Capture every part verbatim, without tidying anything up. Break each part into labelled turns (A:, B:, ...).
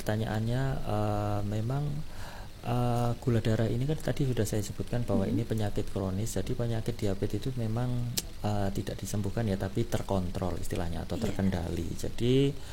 A: pertanyaannya, uh, memang uh, gula darah ini kan tadi sudah saya sebutkan bahwa
B: Mhm.
A: ini penyakit kronis. Jadi penyakit diabetes itu memang uh, tidak disembuhkan ya, tapi terkontrol istilahnya atau
B: Iya.
A: terkendali. Jadi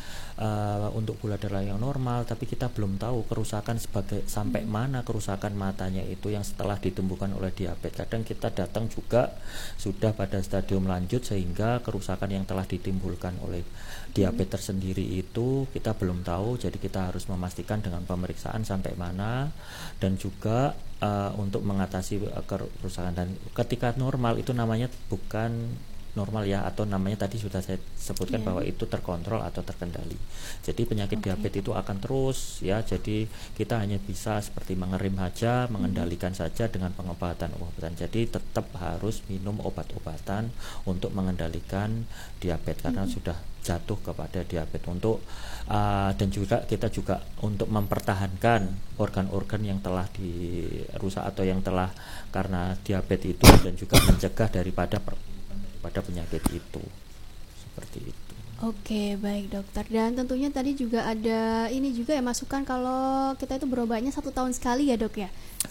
A: uh, untuk gula darah yang normal, tapi kita belum tahu kerusakan sebagai sampai
B: Mhm.
A: mana kerusakan matanya itu yang setelah ditumbuhkan oleh diabetes. Kadang kita datang juga sudah pada stadium lanjut sehingga kerusakan yang telah ditimbulkan oleh diabetes tersendiri itu kita belum tahu. Jadi kita harus memastikan dengan pemeriksaan sampai mana, dan juga uh, untuk mengatasi uh, kerusakan. Dan ketika normal itu namanya bukan normal ya, atau namanya tadi sudah saya sebutkan
B: Iya.
A: bahwa itu terkontrol atau terkendali. Jadi penyakit
B: Oke.
A: diabetes itu akan terus ya, jadi kita hanya bisa seperti mengerem saja, mengendalikan saja dengan pengobatan-pengobatan. Jadi tetap harus minum obat-obatan untuk mengendalikan diabetes karena
B: Mhm.
A: sudah jatuh kepada diabetes. Untuk uh, dan juga kita juga untuk mempertahankan organ-organ yang telah dirusak atau yang telah karena diabetes itu, dan juga mencegah daripada per, pada penyakit itu, seperti itu.
B: Oke, baik dokter. Dan tentunya tadi juga ada ini juga ya, masukan kalau kita itu berobatnya satu tahun sekali ya dok ya.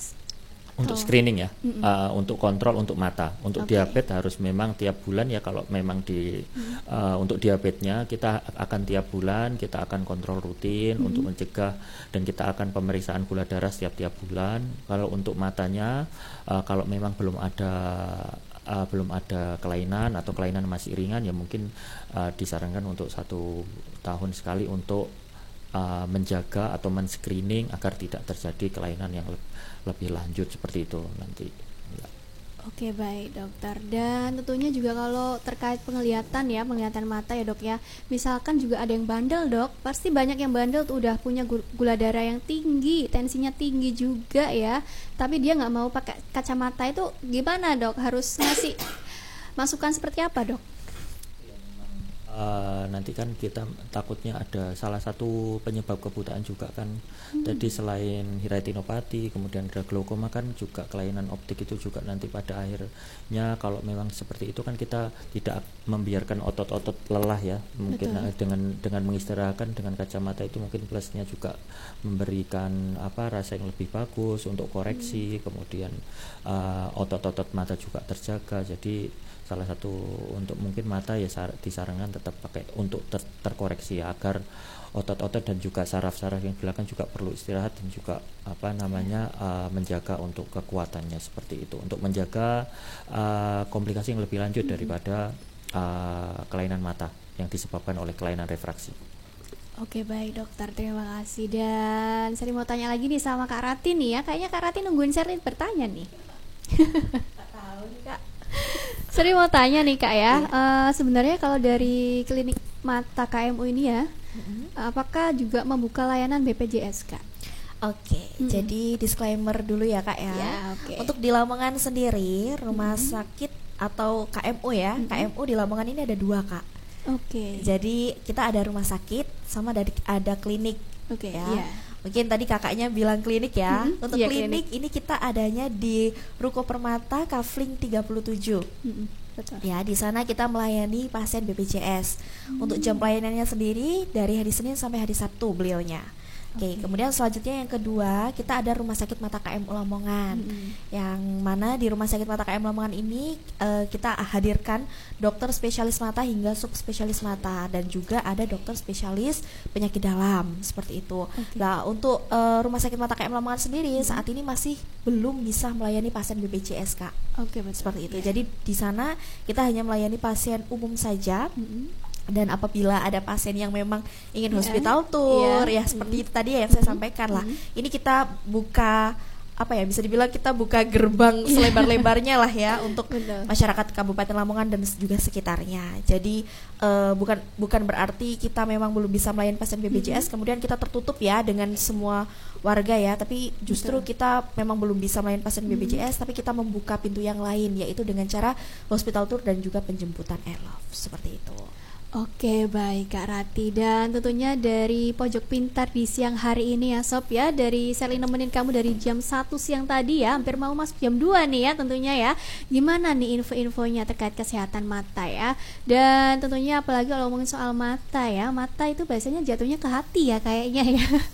A: Untuk
B: Oh.
A: screening ya,
B: Mm-mm.
A: uh, untuk kontrol untuk mata. Untuk
B: Oke.
A: diabetes harus memang tiap bulan ya. Kalau memang di uh, untuk diabetesnya kita akan tiap bulan kita akan kontrol rutin
B: Mhm.
A: untuk mencegah, dan kita akan pemeriksaan gula darah setiap tiap bulan. Kalau untuk matanya, uh, kalau memang belum ada Uh, belum ada kelainan atau kelainan masih ringan ya, mungkin uh, disarankan untuk satu tahun sekali untuk uh, menjaga atau men-screening agar tidak terjadi kelainan yang le- lebih lanjut seperti itu nanti ya.
B: Oke, baik dokter. Dan tentunya juga kalau terkait penglihatan ya, penglihatan mata ya dok ya. Misalkan juga ada yang bandel dok. Pasti banyak yang bandel tuh udah punya gu- gula darah yang tinggi, tensinya tinggi juga ya. Tapi dia nggak mau pakai kacamata, itu gimana dok? Harus ngasih masukan seperti apa dok?
A: Uh, nanti kan kita takutnya ada salah satu penyebab kebutaan juga kan.
B: Hmm.
A: Jadi selain retinopati, kemudian ada glaukoma, kan juga kelainan optik itu juga nanti pada akhirnya kalau memang seperti itu kan kita tidak membiarkan otot-otot lelah ya. Mungkin
B: Betul.
A: uh, dengan dengan mengistirahatkan dengan kacamata itu mungkin plusnya juga memberikan apa rasa yang lebih bagus untuk koreksi. Kemudian uh, otot-otot mata juga terjaga. Jadi salah satu untuk mungkin mata ya sar- disarankan tetap pakai untuk ter- terkoreksi ya, agar otot-otot dan juga saraf-saraf yang belakang juga perlu istirahat, dan juga apa namanya uh, menjaga untuk kekuatannya seperti itu, untuk menjaga uh, komplikasi yang lebih lanjut daripada uh, kelainan mata yang disebabkan oleh kelainan refraksi.
B: Oke, baik dokter, terima kasih. Dan saya mau tanya lagi nih sama Kak Rati nih ya. Kayaknya Kak Rati nungguin Sherlyn bertanya nih.
C: Tak tahu nih kak.
B: Seri mau tanya nih kak ya, uh, sebenarnya kalau dari klinik mata K M U ini ya,
C: Mm-mm.
B: apakah juga membuka layanan B P J S kak?
C: Oke,
B: Mm-mm.
C: jadi disclaimer dulu ya kak ya.
B: Ya, oke.
C: Untuk di Lamongan sendiri, rumah
B: Mm-mm.
C: sakit atau K M U ya,
B: Mm-mm.
C: K M U di Lamongan ini ada dua kak.
B: Oke.
C: Jadi kita ada rumah sakit sama ada ada klinik.
B: Oke,
C: ya.
B: iya.
C: Mungkin tadi kakaknya bilang klinik ya.
B: Mm-mm,
C: Untuk
B: iya,
C: klinik,
B: klinik.
C: ini kita adanya di Ruko Permata Kafling tiga puluh tujuh.
B: Mm-mm, betul.
C: Ya, di sana kita melayani pasien B P J S. Untuk jam pelayanannya sendiri dari hari Senin sampai hari Sabtu beliaunya. Oke,
B: Oke.
C: kemudian selanjutnya yang kedua, kita ada Rumah Sakit Mata K M U Lamongan.
B: Mm-mm.
C: Yang mana di Rumah Sakit Mata K M U Lamongan ini eh, kita hadirkan dokter spesialis mata hingga subspesialis mata, dan juga ada dokter spesialis penyakit dalam seperti itu.
B: Oke.
C: Nah, untuk eh, Rumah Sakit Mata K M U Lamongan sendiri saat ini masih belum bisa melayani pasien B P J S Kak.
B: Oke, betul.
C: Seperti itu.
B: Iya.
C: Jadi di sana kita hanya melayani pasien umum saja.
B: Mm-mm.
C: Dan apabila ada pasien yang memang ingin
B: Iya.
C: hospital tour,
B: Iya.
C: ya seperti
B: Mhm.
C: itu tadi ya yang saya
B: Mhm.
C: sampaikan lah.
B: Mhm.
C: Ini kita buka apa ya, bisa dibilang kita buka gerbang selebar-lebarnya lah ya untuk
B: Betul.
C: masyarakat Kabupaten Lamongan dan juga sekitarnya. Jadi eh, bukan bukan berarti kita memang belum bisa melayani pasien B P J S
B: Mhm.
C: kemudian kita tertutup ya dengan semua warga ya, tapi justru
B: Betul.
C: kita memang belum bisa melayani pasien B P J S, tapi kita membuka pintu yang lain, yaitu dengan cara hospital tour dan juga penjemputan airlove seperti itu.
B: Oke, baik Kak Rati. Dan tentunya dari Pojok Pintar di siang hari ini ya Sob ya, dari Sherlyn nemenin kamu dari jam satu siang tadi ya, hampir mau masuk jam dua nih ya tentunya ya. Gimana nih info-infonya terkait kesehatan mata ya. Dan tentunya apalagi kalau ngomongin soal mata ya, mata itu biasanya jatuhnya ke hati ya kayaknya ya.